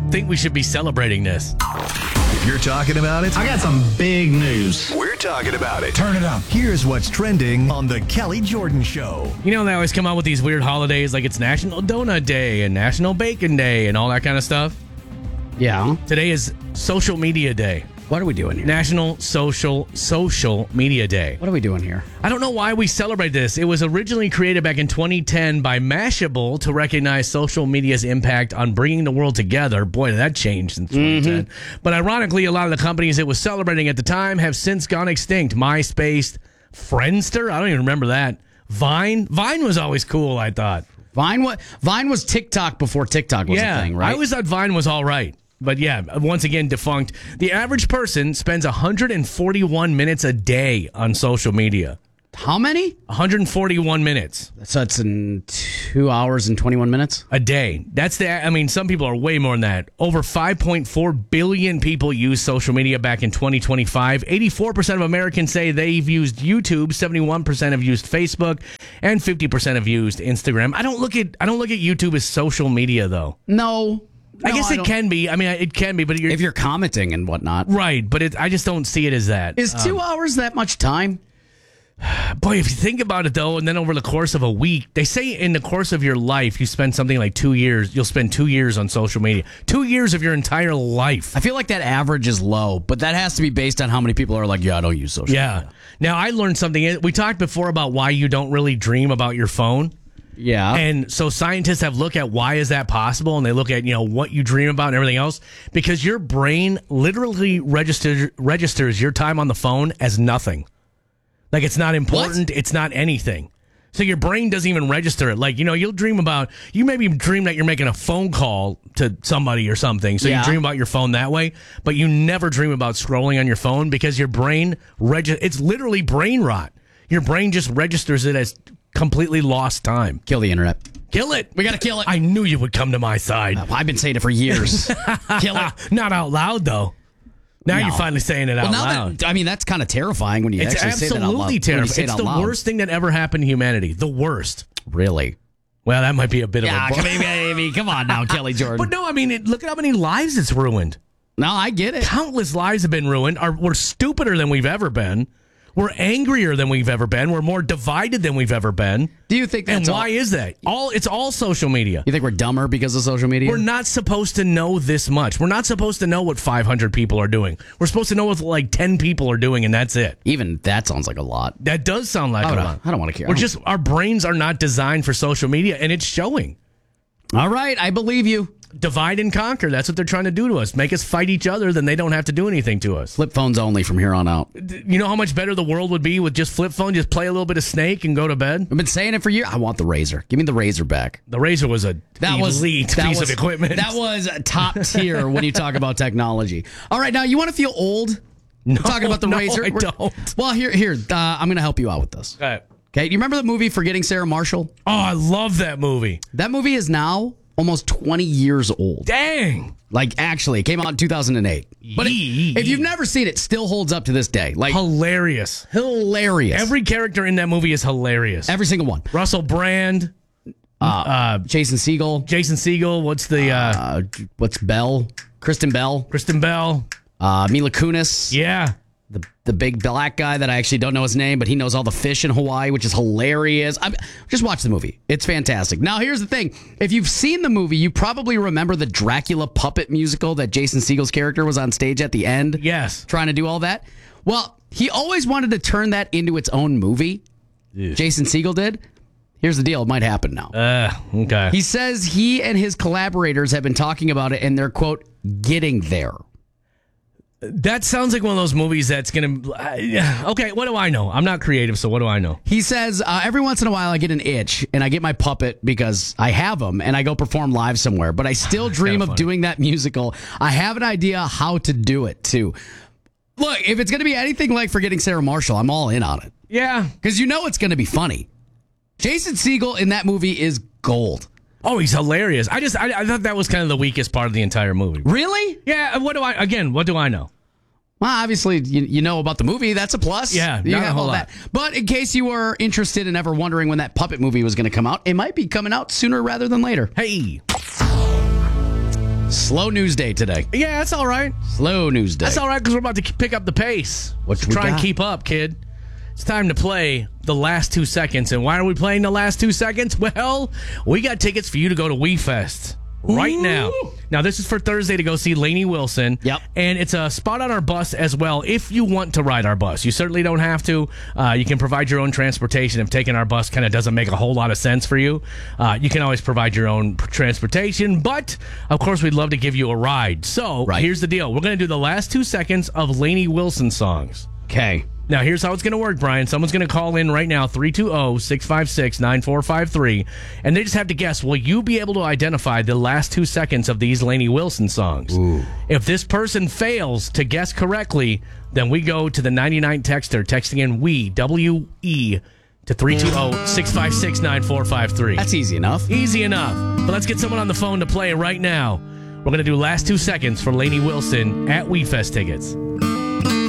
think we should be celebrating this. If you're talking about it, I got some big news. we're talking about it. Turn it up. Here's what's trending on the Kelly Jordan Show. You know, they always come out with these weird holidays like it's National Donut Day and National Bacon Day and all that kind of stuff. Yeah. Today is Social Media Day. What are we doing here? National Social Media Day. What are we doing here? I don't know why we celebrate this. It was originally created back in 2010 by Mashable to recognize social media's impact on bringing the world together. Boy, did that change since 2010. But ironically, a lot of the companies it was celebrating at the time have since gone extinct. MySpace, Friendster, I don't even remember that. Vine was always cool, I thought. Vine was TikTok before TikTok was a thing, right? I always thought Vine was all right. But yeah, once again, defunct. The average person spends 141 minutes a day on social media. How many? 141 minutes. So it's in 2 hours and 21 minutes? A day. Some people are way more than that. Over 5.4 billion people use social media back in 2025. 84% of Americans say they've used YouTube. 71% have used Facebook, and 50% have used Instagram. I don't look at YouTube as social media though. No. I guess it can be. I mean, it can be, but if you're commenting and whatnot, right? But I just don't see it as that. Is 2 hours that much time? Boy, if you think about it, though, and then over the course of a week, they say in the course of your life, you spend something like 2 years. You'll spend 2 years on social media. 2 years of your entire life. I feel like that average is low, but that has to be based on how many people are like, yeah, I don't use social media. Now, I learned something. We talked before about why you don't really dream about your phone. Yeah. And so scientists have looked at why is that possible, and they look at, what you dream about and everything else, because your brain literally registers your time on the phone as nothing. Like it's not important, It's not anything. So your brain doesn't even register it. Like, you'll dream about, you maybe dream that you're making a phone call to somebody or something. So you dream about your phone that way, but you never dream about scrolling on your phone because your brain, it's literally brain rot. Your brain just registers it as completely lost time. Kill the internet. Kill it. We got to kill it. I knew you would come to my side. I've been saying it for years. Kill it. Not out loud, though. Now you're finally saying it out loud. That's kind of terrifying when you actually say that out loud. It's absolutely terrifying. It's the worst thing that ever happened to humanity. The worst. Really? Well, that might be a bit of a... Yeah, come on now, Kelly Jordan. But no, look at how many lives it's ruined. No, I get it. Countless lives have been ruined. We're stupider than we've ever been. We're angrier than we've ever been. We're more divided than we've ever been. Do you think that's why is that? It's all social media. You think we're dumber because of social media? We're not supposed to know this much. We're not supposed to know what 500 people are doing. We're supposed to know what like 10 people are doing, and that's it. Even that sounds like a lot. That does sound like a lot. I don't want to care. Our brains are not designed for social media, and it's showing. All right, I believe you. Divide and conquer. That's what they're trying to do to us. Make us fight each other, then they don't have to do anything to us. Flip phones only from here on out. You know how much better the world would be with just flip phone? Just play a little bit of Snake and go to bed? I've been saying it for years. I want the Razr. Give me the Razr back. The Razr was elite piece of equipment. That was top tier when you talk about technology. All right, now you want to feel old? No, talking about the Razr? I don't. Well, here. I'm going to help you out with this. Okay. Do you remember the movie Forgetting Sarah Marshall? Oh, I love that movie. That movie is now almost 20 years old. Dang. Like, actually, it came out in 2008. But if you've never seen it, still holds up to this day. Like hilarious. Every character in that movie is hilarious. Every single one. Russell Brand. Jason Segel. What's Bell? Kristen Bell. Mila Kunis. Yeah. The big black guy that I actually don't know his name, but he knows all the fish in Hawaii, which is hilarious. Just watch the movie. It's fantastic. Now, here's the thing. If you've seen the movie, you probably remember the Dracula puppet musical that Jason Segel's character was on stage at the end. Yes. Trying to do all that. Well, he always wanted to turn that into its own movie. Jason Segel did. Here's the deal. It might happen now. Okay. He says he and his collaborators have been talking about it, and they're, quote, getting there. That sounds like one of those movies that's going to... okay, what do I know? I'm not creative, so what do I know? He says, every once in a while I get an itch, and I get my puppet because I have them, and I go perform live somewhere, but I still dream of doing that musical. I have an idea how to do it, too. Look, if it's going to be anything like Forgetting Sarah Marshall, I'm all in on it. Yeah. Because it's going to be funny. Jason Segel in that movie is gold. Oh, he's hilarious. I thought that was kind of the weakest part of the entire movie. Really? Yeah. What do I know? Well, obviously, you know about the movie. That's a plus. Yeah, you not have a whole all lot. that. But in case you were interested and ever wondering when that puppet movie was going to come out, it might be coming out sooner rather than later. Hey. Slow news day today. Yeah, that's all right. Slow news day. That's all right because we're about to pick up the pace. What So we try and got? keep up, kid. It's time to play the last 2 seconds. And why are we playing the last 2 seconds? Well, we got tickets for you to go to WeFest right now. Now, this is for Thursday to go see Lainey Wilson. Yep. And it's a spot on our bus as well if you want to ride our bus. You certainly don't have to. You can provide your own transportation if taking our bus kind of doesn't make a whole lot of sense for you. You can always provide your own transportation. But, of course, we'd love to give you a ride. So, here's the deal. We're going to do the last 2 seconds of Lainey Wilson songs. Okay. Now, here's how it's going to work, Brian. Someone's going to call in right now, 320-656-9453, and they just have to guess, will you be able to identify the last 2 seconds of these Lainey Wilson songs? Ooh. If this person fails to guess correctly, then we go to the 99 texter, texting in WE, W-E, to 320-656-9453. That's easy enough. Easy enough. But let's get someone on the phone to play right now. We're going to do last 2 seconds for Lainey Wilson at WeFest tickets.